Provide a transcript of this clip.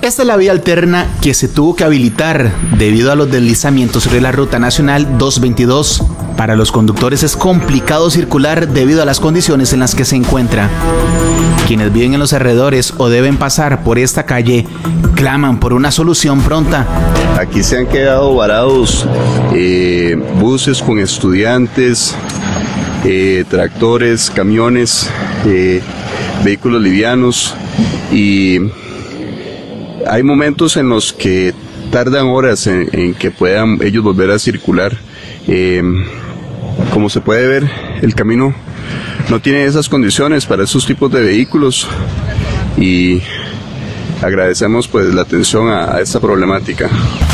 Esta es la vía alterna que se tuvo que habilitar debido a los deslizamientos sobre la Ruta Nacional 222. Para los conductores es complicado circular debido a las condiciones en las que se encuentra. Quienes viven en los alrededores o deben pasar por esta calle claman por una solución pronta. Aquí se han quedado varados buses con estudiantes, tractores, camiones, vehículos livianos, y hay momentos en los que tardan horas en que puedan ellos volver a circular. Como se puede ver, el camino no tiene esas condiciones para esos tipos de vehículos y agradecemos pues la atención a esta problemática.